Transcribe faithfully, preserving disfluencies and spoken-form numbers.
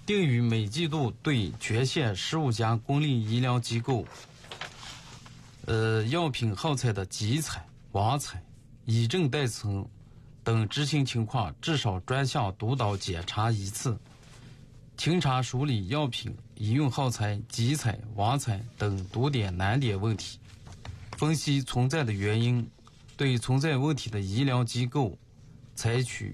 定于每季度对全县十五家公立医疗机构呃药品耗材的集采、网采、以证代存等执行情况至少专项督导检查一次，清查梳理药品医用耗材集采、网采等多点难点问题，分析存在的原因，对存在问题的医疗机构采取